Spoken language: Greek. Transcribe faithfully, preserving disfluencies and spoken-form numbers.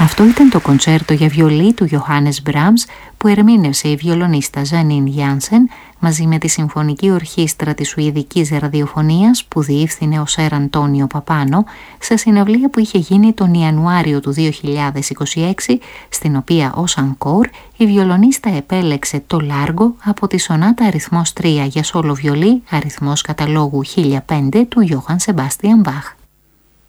Αυτό ήταν το κοντσέρτο για βιολί του Johannes Brahms που ερμήνευσε η βιολονίστα Janine Jansen μαζί με τη Συμφωνική Ορχήστρα της Σουηδικής Ραδιοφωνίας που διεύθυνε ο Σερ Αντώνιο Παπάνο σε συναυλία που είχε γίνει τον Ιανουάριο του δύο χιλιάδες είκοσι έξι, στην οποία ως ανκόρ η βιολονίστα επέλεξε το Λάργο από τη σονάτα αριθμός τρία για σόλο βιολί, αριθμός καταλόγου χίλια πέντε του Johann Sebastian Bach.